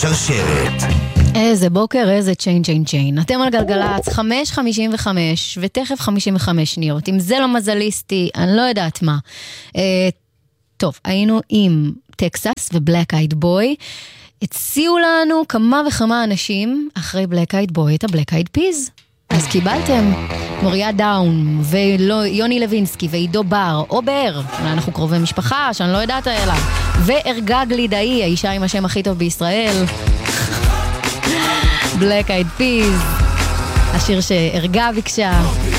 בשרשרת. איזה בוקר, איזה צ'יין. אתם על גלגלץ, 5:55 ותכף 55 שניות. אם זה לא מזליסטי, אני לא יודעת מה. טוב, היינו עם טקסס ובלק אייד בוי. הציעו לנו כמה וכמה אנשים אחרי בלק אייד בוי את הבלק אייד פיז. אז קיבלתם מוריה דאון ויוני לוינסקי ועידו בר או בר, אנחנו קרובי משפחה שאני לא יודעת עליו, וארגג לידאי, האישה עם השם הכי טוב בישראל, בלק אייד פיז, השיר שארגה ביקשה.